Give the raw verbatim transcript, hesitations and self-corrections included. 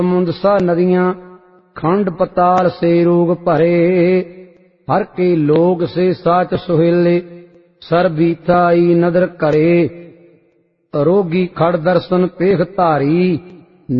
समुंद सा नदियां खंड पताल से रोग भरे। हर के लोग से साच सुहेले सर बीता ई नदर करे। रोगी खड़ दर्शन पेख धारी